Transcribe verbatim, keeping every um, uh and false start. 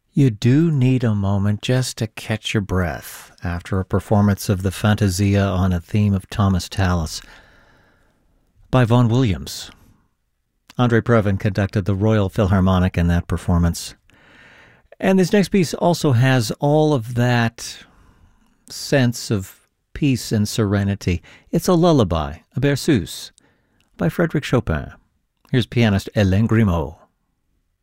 You do need a moment just to catch your breath after a performance of the Fantasia on a theme of Thomas Tallis by Vaughan Williams. Andre Previn conducted the Royal Philharmonic in that performance. And this next piece also has all of that sense of peace and serenity. It's a lullaby, a berceuse, by Frédéric Chopin. Here's pianist Hélène Grimaud.